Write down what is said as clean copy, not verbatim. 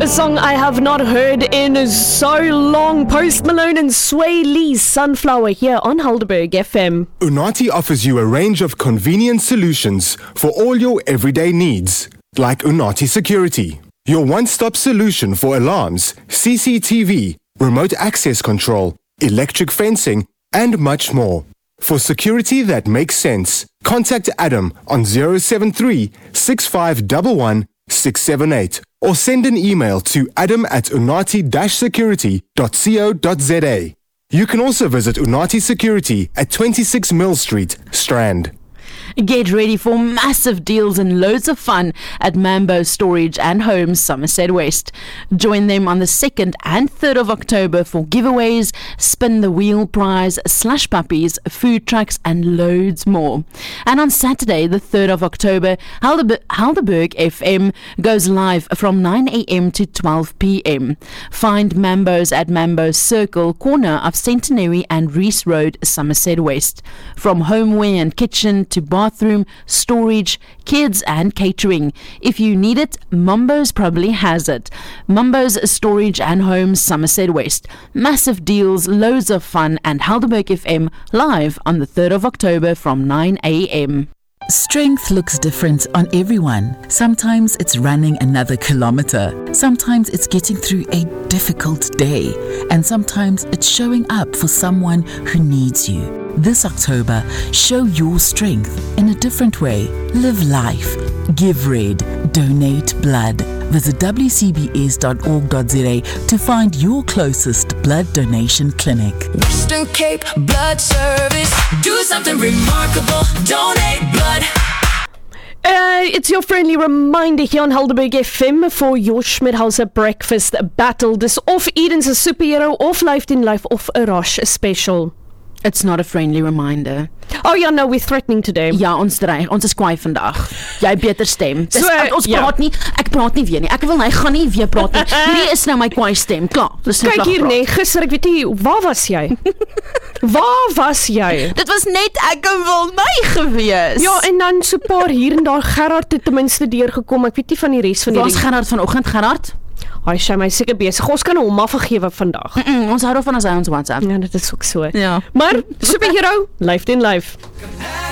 A song I have not heard in so long. Post Malone and Sway Lee's Sunflower here on Helderberg FM. Unati offers you a range of convenient solutions for all your everyday needs, like Unati Security, your one-stop solution for alarms, CCTV, remote access control, electric fencing, and much more. For security that makes sense, contact Adam on 073 6511 678 or send an email to adam@unati-security.co.za. You can also visit Unati Security at 26 Mill Street, Strand. Get ready for massive deals and loads of fun at Mambo Storage and Homes, Somerset West. Join them on the 2nd and 3rd of October for giveaways, spin the wheel prize, slush puppies, food trucks and loads more. And on Saturday, the 3rd of October, Helderberg FM goes live from 9 a.m. to 12 p.m. Find Mambo's at Mambo's Circle, corner of Centenary and Reese Road, Somerset West. From homeware and kitchen to bathroom, storage, kids and catering. If you need it, Mambo's probably has it. Mambo's Storage and Homes, Somerset West. Massive deals, loads of fun, and Helderberg FM live on the 3rd of October from 9 a.m. Strength looks different on everyone. Sometimes it's running another kilometer. Sometimes it's getting through a difficult day. And sometimes it's showing up for someone who needs you. This October, show your strength in a different way. Live life. Give red. Donate blood. Visit wcbs.org.za to find your closest blood donation clinic. Western Cape Blood Service. Do something remarkable. Donate blood. It's your friendly reminder here on Helderberg FM for your Schmidhauser breakfast battle. Dis of Eden's a superhero, of Life in Life, of a Rush special. It's not a friendly reminder. Oh ja, no, we're threatening today. Ja, ons dreig, ons is kwaai vandag. Jy beter stem. Dis, ons praat nie, ek praat nie weer nie. Ek wil nie, ek gaan nie weer praat nie. Hierdie is nou my kwaai stem. Klaar. Kyk hier nee, gister ek weet nie, waar was jy? Waar was jy? Dit was net ek wil my gewees. Ja, en dan so paar hier en daar. Gerard het ten minste deurgekom. Ek weet nie van die res van die. Waar's Gerard vanoggend, Gerard? Hy sê my seker besig. Ons kan hom maar vergewe vandag. Ons hou daarvan as hy ons WhatsApp. Ja, dit is ook so. Ja. Maar superhero, Life in Life.